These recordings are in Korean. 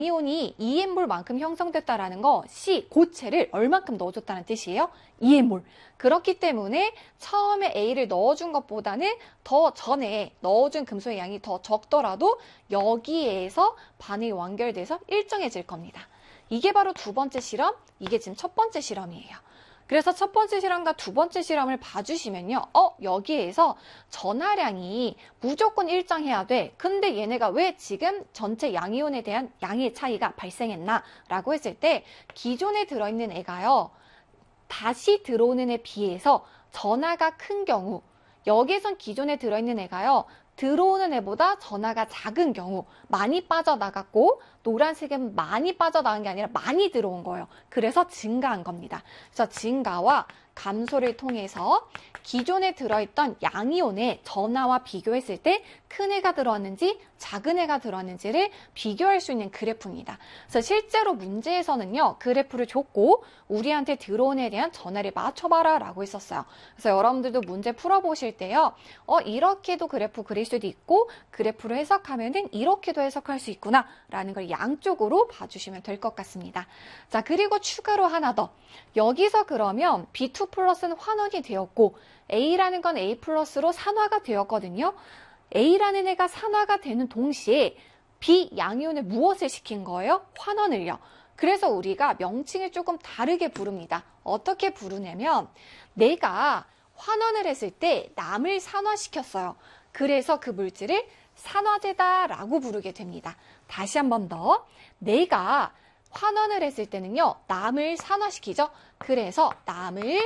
이온이 2N몰만큼 형성됐다라는 거 C 고체를 얼만큼 넣어줬다는 뜻이에요? 2N몰. 그렇기 때문에 처음에 A를 넣어준 것보다는 더 전에 넣어준 금속의 양이 더 적더라도 여기에서 반응이 완결돼서 일정해질 겁니다. 이게 바로 두 번째 실험, 이게 지금 첫 번째 실험이에요. 그래서 첫 번째 실험과 두 번째 실험을 봐주시면요. 여기에서 전하량이 무조건 일정해야 돼. 근데 얘네가 왜 지금 전체 양이온에 대한 양의 차이가 발생했나? 라고 했을 때 기존에 들어있는 애가요. 다시 들어오는 애에 비해서 전하가 큰 경우, 여기에선 기존에 들어있는 애가요. 들어오는 애보다 전하가 작은 경우 많이 빠져나갔고 노란색은 많이 빠져나간 게 아니라 많이 들어온 거예요. 그래서 증가한 겁니다. 그래서 증가와 감소를 통해서 기존에 들어있던 양이온의 전하와 비교했을 때 큰 애가 들어왔는지 작은 애가 들어왔는지를 비교할 수 있는 그래프입니다. 그래서 실제로 문제에서는요. 그래프를 줬고 우리한테 들어온 애에 대한 전하를 맞춰봐라 라고 했었어요. 그래서 여러분들도 문제 풀어보실 때요. 이렇게도 그래프 그릴 수도 있고 그래프로 해석하면은 이렇게도 해석할 수 있구나 라는 걸 양쪽으로 봐주시면 될 것 같습니다. 자, 그리고 추가로 하나 더. 여기서 그러면 B2 플러스는 환원이 되었고 A라는 건 A 플러스로 산화가 되었거든요. A라는 애가 산화가 되는 동시에 B 양이온을 무엇을 시킨 거예요? 환원을요. 그래서 우리가 명칭을 조금 다르게 부릅니다. 어떻게 부르냐면 내가 환원을 했을 때 남을 산화시켰어요. 그래서 그 물질을 산화제다라고 부르게 됩니다. 다시 한 번 더. 내가 환원을 했을 때는요. 남을 산화시키죠. 그래서 남을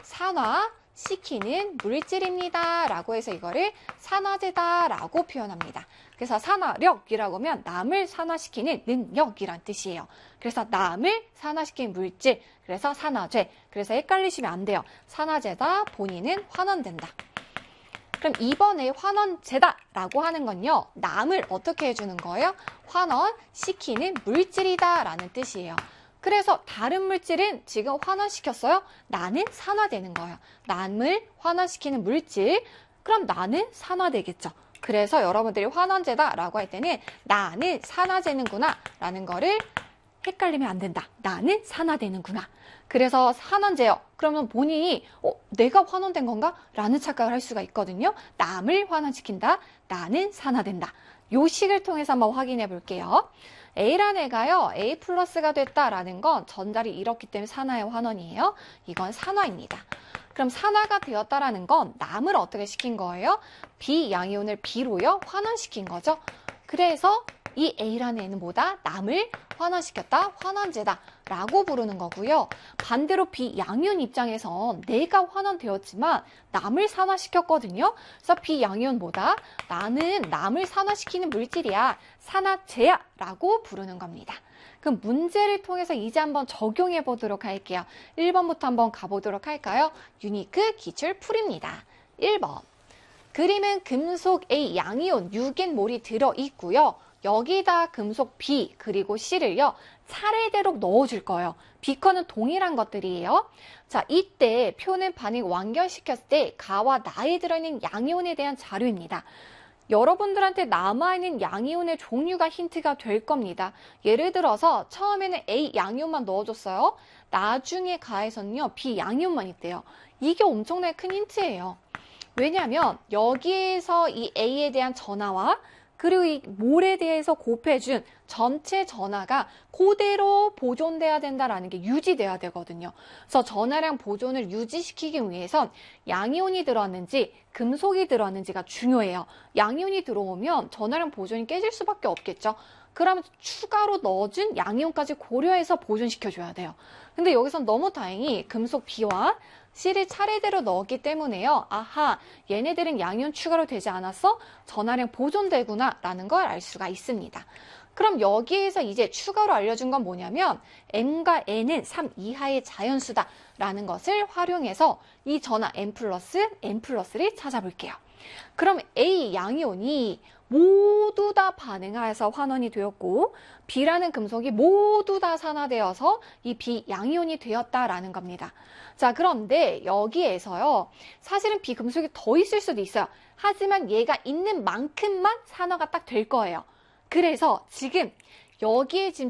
산화시키는 물질입니다. 라고 해서 이거를 산화제다 라고 표현합니다. 그래서 산화력이라고 하면 남을 산화시키는 능력이란 뜻이에요. 그래서 남을 산화시키는 물질, 그래서 산화제. 그래서 헷갈리시면 안 돼요. 산화제다, 본인은 환원된다. 그럼 이번에 환원제다라고 하는 건요. 남을 어떻게 해주는 거예요? 환원시키는 물질이다 라는 뜻이에요. 그래서 다른 물질은 지금 환원시켰어요? 나는 산화되는 거예요. 남을 환원시키는 물질, 그럼 나는 산화되겠죠. 그래서 여러분들이 환원제다라고 할 때는 나는 산화되는구나 라는 거를 헷갈리면 안 된다. 나는 산화되는구나. 그래서 환원제요. 그러면 본인이 내가 환원된 건가? 라는 착각을 할 수가 있거든요. 남을 환원시킨다. 나는 산화된다. 요 식을 통해서 한번 확인해 볼게요. A라는 애가요. A 플러스가 됐다라는 건 전자를 잃었기 때문에 산화의 환원이에요. 이건 산화입니다. 그럼 산화가 되었다라는 건 남을 어떻게 시킨 거예요? B 양이온을 B로요. 환원시킨 거죠. 그래서 이 A라는 애는 뭐다? 남을 환원시켰다, 환원제다 라고 부르는 거고요. 반대로 B 양이온 입장에선 내가 환원되었지만 남을 산화시켰거든요. 그래서 B 양이온 뭐다? 나는 남을 산화시키는 물질이야, 산화제야 라고 부르는 겁니다. 그럼 문제를 통해서 이제 한번 적용해 보도록 할게요. 1번부터 한번 가보도록 할까요? 유니크 기출풀이입니다. 1번. 그림은 금속 A 양이온 6N몰이 들어있고요. 여기다 금속 B 그리고 C를요. 차례대로 넣어줄 거예요. B커는 동일한 것들이에요. 자, 이때 표는 반응 완결시켰을 때 가와 나에 들어있는 양이온에 대한 자료입니다. 여러분들한테 남아있는 양이온의 종류가 힌트가 될 겁니다. 예를 들어서 처음에는 A 양이온만 넣어줬어요. 나중에 가에서는요. B 양이온만 있대요. 이게 엄청나게 큰 힌트예요. 왜냐하면 여기에서 이 A에 대한 전하와 그리고 이 몰에 대해서 곱해준 전체 전하가 그대로 보존돼야 된다라는 게 유지돼야 되거든요. 그래서 전하량 보존을 유지시키기 위해선 양이온이 들어왔는지 금속이 들어왔는지가 중요해요. 양이온이 들어오면 전하량 보존이 깨질 수밖에 없겠죠. 그러면 추가로 넣어준 양이온까지 고려해서 보존시켜줘야 돼요. 근데 여기선 너무 다행히 금속 B와 C를 차례대로 넣었기 때문에요. 아하, 얘네들은 양이온 추가로 되지 않았어? 전하량 보존되구나 라는 걸 알 수가 있습니다. 그럼 여기에서 이제 추가로 알려준 건 뭐냐면 M과 N은 3 이하의 자연수다 라는 것을 활용해서 이 전하 N+를 찾아볼게요. 그럼 A 양이온이 모두 다 반응해서 환원이 되었고 B라는 금속이 모두 다 산화되어서 이 B 양이온이 되었다라는 겁니다. 자, 그런데 여기에서요. 사실은 B 금속이 더 있을 수도 있어요. 하지만 얘가 있는 만큼만 산화가 딱 될 거예요. 그래서 지금 여기에 지금